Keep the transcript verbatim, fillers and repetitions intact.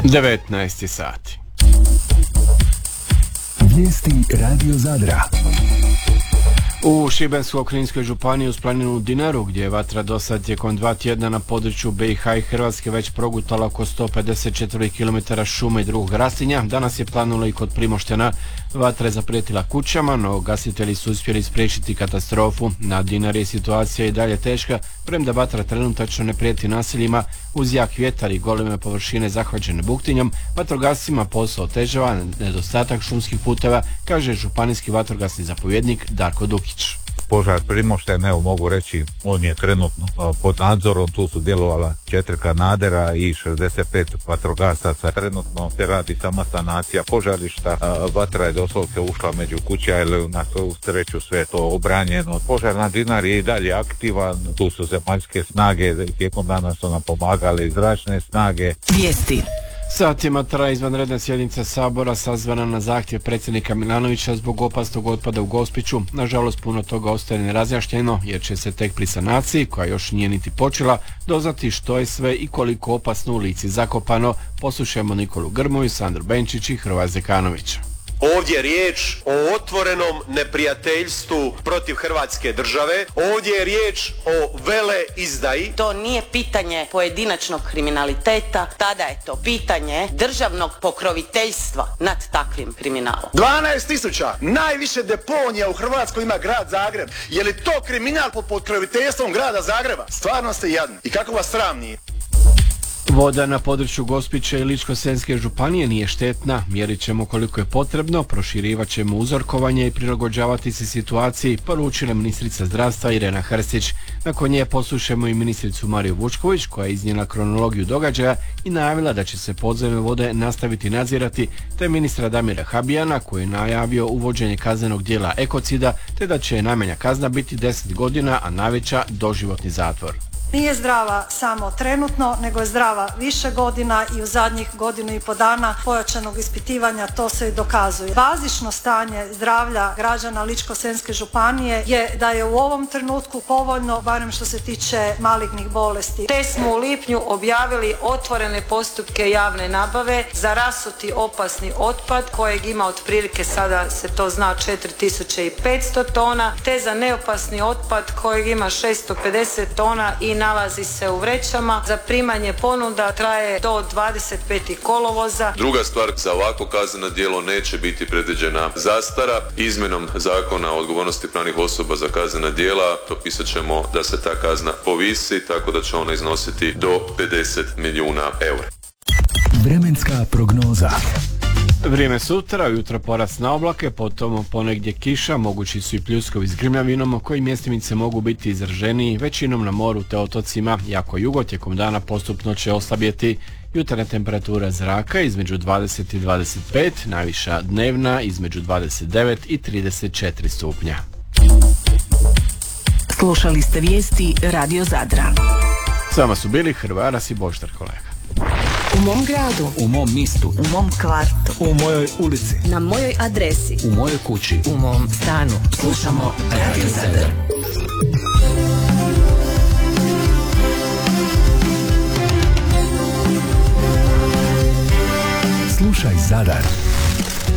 devetnaest sati. Vijesti Radio Zadra. U Šibensko-kninskoj županiji uz planinu Dinaru, gdje je vatra dosad tijekom dva tjedna na području B i H i Hrvatske već progutala oko sto pedeset četiri kilometara šume i drugog rastinja, danas je planula i kod Primoštena. Vatra je zaprijetila kućama, no gasitelji su uspjeli spriječiti katastrofu. Na Dinari je situacija i dalje teška, premda vatra trenutačno ne prijeti naseljima. Uz jak vjetar i goleme površine zahvaćene buktinjom, vatrogascima posao otežava nedostatak šumskih puteva, kaže županijski vatrogasni zapovjednik Darko Dukić. Požar Primošten, evo mogu reći, on je trenutno pod nadzorom, tu su djelovala četiri kanadera i šezdeset pet vatrogasaca. Trenutno se radi sama sanacija požarišta, vatra je doslovce ušla među kuće, ali na svu sreću sve je to obranjeno. Požar na Dinari je i dalje aktivan, tu su zemaljske snage, tijekom dana su nam pomagale zračne snage. Vijesti. Satima traje izvanredna sjednica Sabora sazvana na zahtjev predsjednika Milanovića zbog opasnog otpada u Gospiću. Nažalost, puno toga ostaje nerazjašnjeno jer će se tek pri sanaciji, koja još nije niti počela, doznati što je sve i koliko opasno u Lici zakopano. Poslušajmo Nikolu Grmoju, Sandru Benčić i Hrvoja Zekanovića. Ovdje je riječ o otvorenom neprijateljstvu protiv Hrvatske države. Ovdje je riječ o veleizdaji. To nije pitanje pojedinačnog kriminaliteta, tada je to pitanje državnog pokroviteljstva nad takvim kriminalom. dvanaest tisuća, najviše deponija u Hrvatskoj ima grad Zagreb. Je li to kriminal pod pokroviteljstvom grada Zagreba? Stvarno ste jadni. I kako vas sram nije? Voda na području Gospića i Ličko-senjske županije nije štetna, mjerit ćemo koliko je potrebno, proširivat ćemo uzorkovanje i prilagođavati se situaciji, poručila ministrica zdravstva Irena Hrstić. Nakon nje poslušajmo i ministricu Mariju Vučković, koja je iznijela kronologiju događaja i najavila da će se podzemne vode nastaviti nadzirati, te ministra Damira Habijana, koji je najavio uvođenje kaznenog djela ekocida, te da će najmanja kazna biti deset godina, a najveća doživotni zatvor. Nije zdrava samo trenutno, nego je zdrava više godina i u zadnjih godinu i po dana pojačanog ispitivanja to se i dokazuje. Bazično stanje zdravlja građana Ličko-senjske županije je da je u ovom trenutku povoljno, barem što se tiče malignih bolesti. Te smo u lipnju objavili otvorene postupke javne nabave za rasuti opasni otpad, kojeg ima otprilike, sada se to zna, četiri tisuće petsto tona, te za neopasni otpad kojeg ima šesto pedeset tona i nalazi se u vrećama. Zaprimanje ponuda traje do dvadeset petog kolovoza. Druga stvar, za ovako kazneno djelo neće biti predviđena zastara. Izmjenom zakona o odgovornosti pravnih osoba za kaznena djela propisat ćemo da se ta kazna povisi, tako da će ona iznositi do pedeset milijuna eura. Vremenska prognoza. Vrijeme sutra, ujutro porast na oblake, potom ponegdje kiša, mogući su i pljuskovi s grmljavinom, koji mjestimice mogu biti izraženiji, većinom na moru te otocima. Jako jugo tijekom dana postupno će oslabjeti. Jutarnja temperatura zraka između dvadeset i dvadeset pet, najviša dnevna između dvadeset devet i trideset četiri stupnja. Slušali ste vijesti Radio Zadra. S vama su bili Hrvaras i Boštar kolega. U mom gradu, U mom mistu, u mom kvartu, u mojoj ulici, na mojoj adresi, u mojoj kući, u mom stanu. Slušamo Radio Zadar. slušaj Zadar.